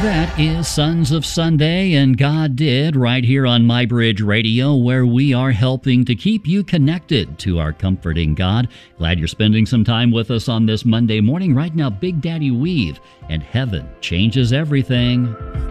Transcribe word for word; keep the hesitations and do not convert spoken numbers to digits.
That is Sons of Sunday and God Did right here on MyBridge Radio, where we are helping to keep you connected to our comforting God. Glad you're spending some time with us on this Monday morning. Right now, Big Daddy Weave and Heaven Changes Everything.